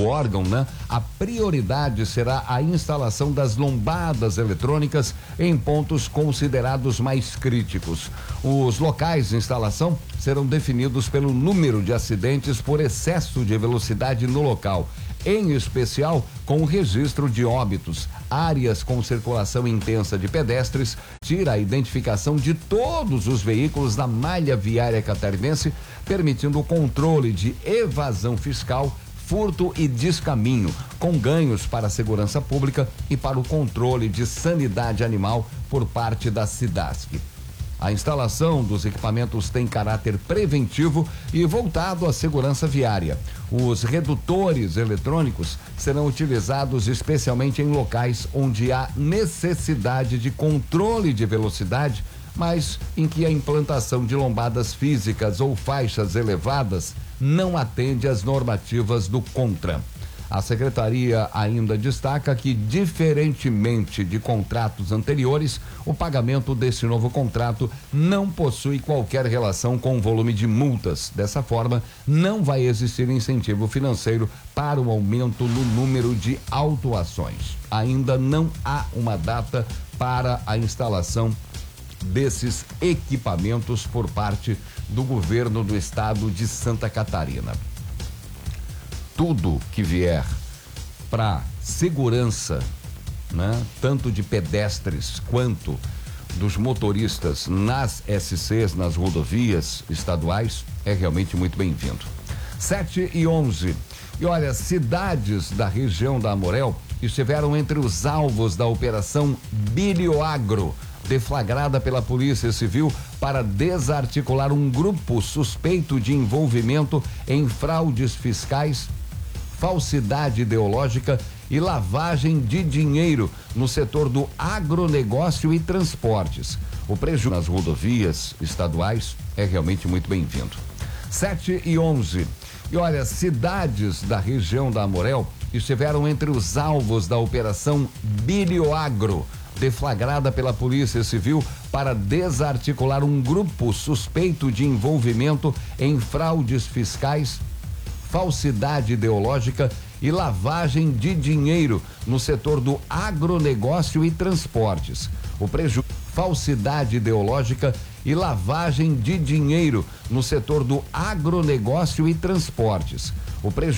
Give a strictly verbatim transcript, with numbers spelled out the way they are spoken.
órgão, né, a prioridade será a instalação das lombadas eletrônicas em pontos considerados mais críticos. Os locais de instalação serão definidos pelo número de acidentes por excesso de velocidade no local, em especial com o registro de óbitos. Áreas com circulação intensa de pedestres tira a identificação de todos os veículos da malha viária catarinense, permitindo o controle de evasão fiscal, furto e descaminho, com ganhos para a segurança pública e para o controle de sanidade animal por parte da SIDASC. A instalação dos equipamentos tem caráter preventivo e voltado à segurança viária. Os redutores eletrônicos serão utilizados especialmente em locais onde há necessidade de controle de velocidade, mas em que a implantação de lombadas físicas ou faixas elevadas não atende às normativas do CONTRAN. A secretaria ainda destaca que, diferentemente de contratos anteriores, o pagamento desse novo contrato não possui qualquer relação com o volume de multas. Dessa forma, não vai existir incentivo financeiro para o aumento no número de autuações. Ainda não há uma data para a instalação desses equipamentos por parte do governo do estado de Santa Catarina. Tudo que vier para segurança, né, tanto de pedestres quanto dos motoristas nas S Cs, nas rodovias estaduais, é realmente muito bem-vindo. sete e onze. E olha, cidades da região da Amorel estiveram entre os alvos da operação Bilioagro, deflagrada pela Polícia Civil para desarticular um grupo suspeito de envolvimento em fraudes fiscais, falsidade ideológica e lavagem de dinheiro no setor do agronegócio e transportes. O prejuízo nas rodovias estaduais é realmente muito bem-vindo. sete e onze. E olha, cidades da região da Amorel estiveram entre os alvos da operação Bilioagro, deflagrada pela Polícia Civil para desarticular um grupo suspeito de envolvimento em fraudes fiscais, falsidade ideológica e lavagem de dinheiro no setor do agronegócio e transportes. O prejuízo, falsidade ideológica e lavagem de dinheiro no setor do agronegócio e transportes. O prejuízo